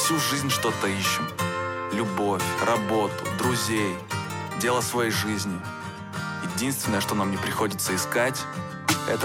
всю жизнь что-то ищем. Любовь, работу, друзей, дело своей жизни. Единственное, что нам не приходится искать —